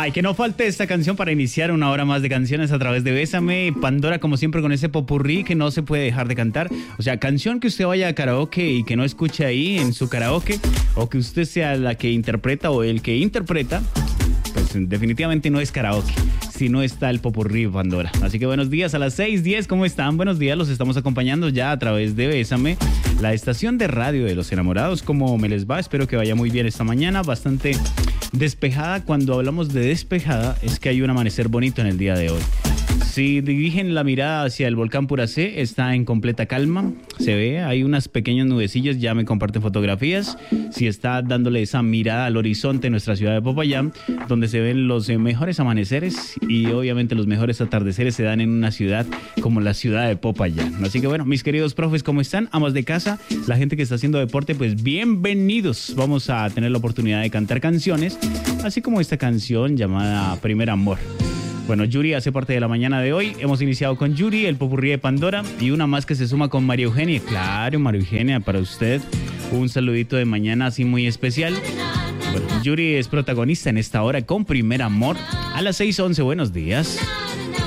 Ay, que no falte esta canción para iniciar una hora más de canciones a través de Bésame. Pandora, como siempre, con ese popurrí que no se puede dejar de cantar. O sea, canción que usted vaya a karaoke y que no escuche ahí en su karaoke, o que usted sea la que interpreta o el que interpreta, pues definitivamente no es karaoke, si no está el popurrí Pandora. Así que buenos días a las 6:10, ¿cómo están? Buenos días, los estamos acompañando ya a través de Bésame, la estación de radio de los enamorados. ¿Cómo me les va? Espero que vaya muy bien esta mañana, bastante despejada. Cuando hablamos de despejada es que hay un amanecer bonito en el día de hoy. Si dirigen la mirada hacia el volcán Puracé, está en completa calma, se ve, hay unas pequeñas nubecillas, ya me comparten fotografías. Si está dándole esa mirada al horizonte en nuestra ciudad de Popayán, donde se ven los mejores amaneceres y obviamente los mejores atardeceres se dan en una ciudad como la ciudad de Popayán. Así que bueno, mis queridos profes, ¿cómo están? Amas de casa, la gente que está haciendo deporte, pues bienvenidos. Vamos a tener la oportunidad de cantar canciones, así como esta canción llamada Primer Amor. Bueno, Yuri hace parte de la mañana de hoy. Hemos iniciado con Yuri, el popurrí de Pandora, y una más que se suma con María Eugenia. Claro, María Eugenia, para usted un saludito de mañana así muy especial. Bueno, Yuri es protagonista en esta hora con Primer Amor a las 6:11. Buenos días.